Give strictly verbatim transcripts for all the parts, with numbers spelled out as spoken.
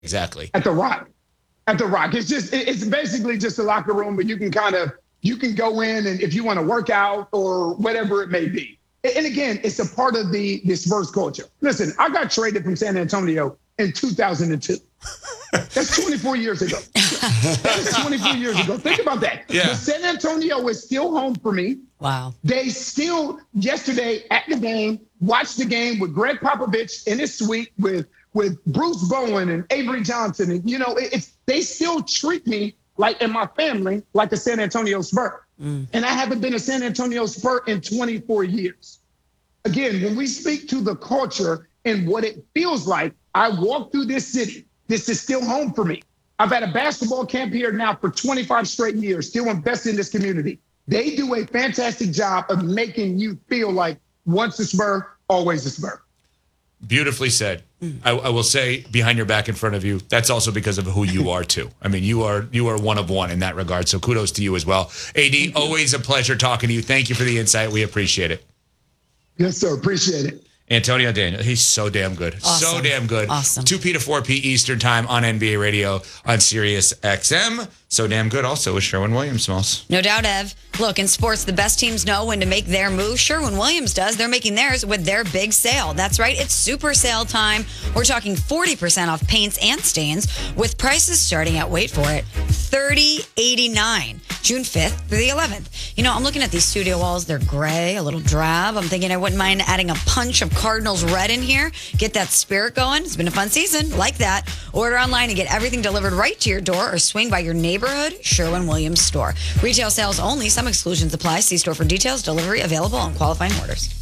Exactly. At the Rock. At the Rock. It's just, it's basically just a locker room, but you can kind of, you can go in and if you want to work out or whatever it may be. And again, it's a part of the, the Spurs culture. Listen, I got traded from San Antonio in two thousand two. That's twenty-four years ago. That is twenty-four years ago. Think about that. Yeah. But San Antonio is still home for me. Wow. They still, yesterday at the game, watched the game with Greg Popovich in his suite with, with Bruce Bowen and Avery Johnson. And, you know, it, it's they still treat me like, and my family, like a San Antonio Spur. Mm. And I haven't been a San Antonio Spur in twenty-four years. Again, when we speak to the culture and what it feels like, I walk through this city. This is still home for me. I've had a basketball camp here now for twenty-five straight years, still invested in this community. They do a fantastic job of making you feel like once a Spur, always a Spur. Beautifully said. I, I will say behind your back in front of you, that's also because of who you are too. I mean, you are you are one of one in that regard. So kudos to you as well. A D, always a pleasure talking to you. Thank you for the insight. We appreciate it. Yes, sir. Appreciate it. Antonio Daniel, he's so damn good. Awesome. So damn good. Awesome. two P to four P Eastern time on N B A Radio on Sirius X M. So damn good also with Sherwin-Williams, Smalls. No doubt, Ev. Look, in sports, the best teams know when to make their move. Sherwin-Williams does. They're making theirs with their big sale. That's right. It's super sale time. We're talking forty percent off paints and stains with prices starting at, wait for it, thirty eighty-nine. June fifth through the eleventh. You know, I'm looking at these studio walls. They're gray, a little drab. I'm thinking I wouldn't mind adding a punch of Cardinals red in here. Get that spirit going. It's been a fun season. Like that. Order online and get everything delivered right to your door or swing by your neighborhood Sherwin-Williams store. Retail sales only. Some exclusions apply. See store for details. Delivery available on qualifying orders.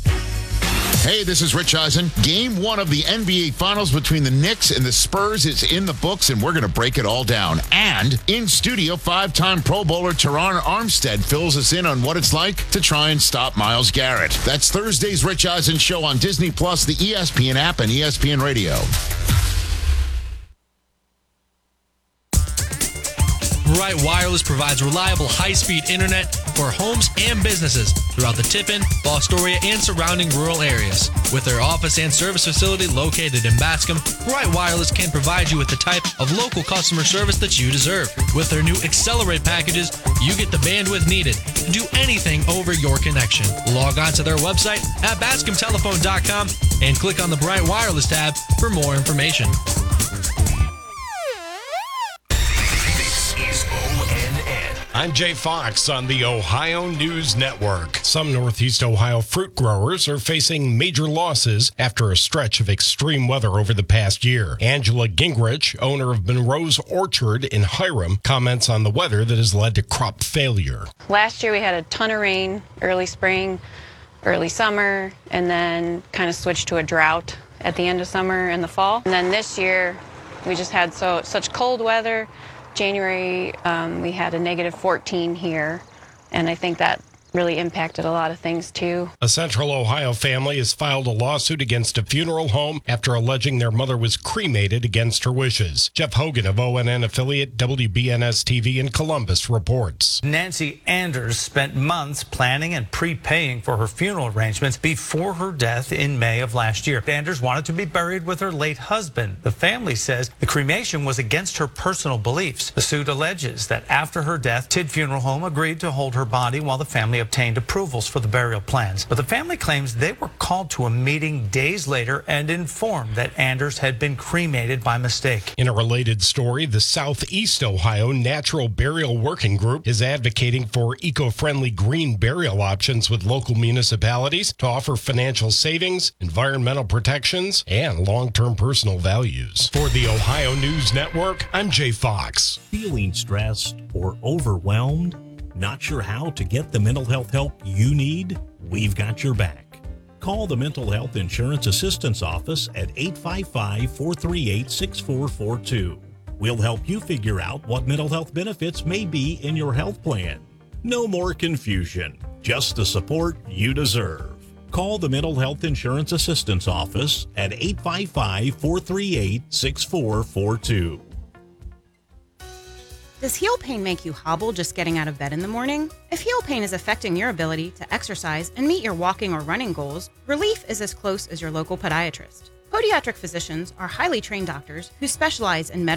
Hey, this is Rich Eisen. Game one of the N B A Finals between the Knicks and the Spurs is in the books, and we're going to break it all down. And in studio, five-time Pro Bowler Teron Armstead fills us in on what it's like to try and stop Myles Garrett. That's Thursday's Rich Eisen Show on Disney Plus, the E S P N app, and E S P N Radio. Bright Wireless provides reliable high-speed internet for homes and businesses throughout the Tiffin, Fostoria, and surrounding rural areas. With their office and service facility located in Bascom, Bright Wireless can provide you with the type of local customer service that you deserve. With their new Accelerate packages, you get the bandwidth needed to do anything over your connection. Log on to their website at bascom telephone dot com and click on the Bright Wireless tab for more information. I'm Jay Fox on the Ohio News Network. Some Northeast Ohio fruit growers are facing major losses after a stretch of extreme weather over the past year. Angela Gingrich, owner of Monroe's Orchard in Hiram, comments on the weather that has led to crop failure. Last year we had a ton of rain, early spring, early summer, and then kind of switched to a drought at the end of summer and the fall. And then this year we just had so such cold weather. January, um, we had a negative fourteen here, and I think that really impacted a lot of things, too. A Central Ohio family has filed a lawsuit against a funeral home after alleging their mother was cremated against her wishes. Jeff Hogan of O N N affiliate W B N S T V in Columbus reports. Nancy Anders spent months planning and prepaying for her funeral arrangements before her death in May of last year. Anders wanted to be buried with her late husband. The family says the cremation was against her personal beliefs. The suit alleges that after her death, Tidd Funeral Home agreed to hold her body while the family obtained approvals for the burial plans. But the family claims they were called to a meeting days later and informed that Anders had been cremated by mistake. In a related story, the Southeast Ohio Natural Burial Working Group is advocating for eco-friendly green burial options with local municipalities to offer financial savings, environmental protections, and long-term personal values. For the Ohio News Network, I'm Jay Fox. Feeling stressed or overwhelmed? Not sure how to get the mental health help you need? We've got your back. Call the Mental Health Insurance Assistance Office at eight five five, four three eight, six four four two. We'll help you figure out what mental health benefits may be in your health plan. No more confusion, just the support you deserve. Call the Mental Health Insurance Assistance Office at eight five five, four three eight, six four four two. Does heel pain make you hobble just getting out of bed in the morning? If heel pain is affecting your ability to exercise and meet your walking or running goals, relief is as close as your local podiatrist. Podiatric physicians are highly trained doctors who specialize in medical